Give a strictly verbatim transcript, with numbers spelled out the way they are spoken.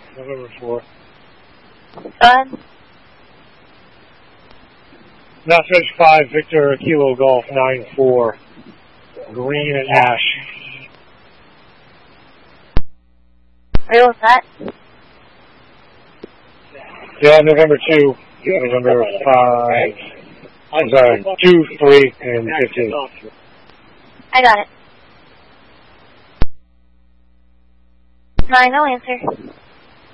November fourth. Sun. Message five, Victor Kilo Golf nine four. Green and Ash. Where was that? Yeah, November two. Yeah, November five. I'm sorry, two, three, and fifteen. I got it. Nine, no answer.